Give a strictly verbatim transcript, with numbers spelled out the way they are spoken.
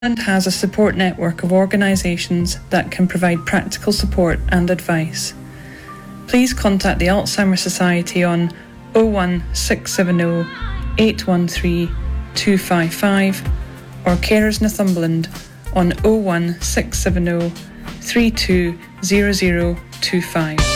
has a support network of organisations that can provide practical support and advice. Please contact the Alzheimer's Society on oh one six seven oh, eight one three, two five five or Carers Northumberland on oh one six seven oh, three two zero zero two five.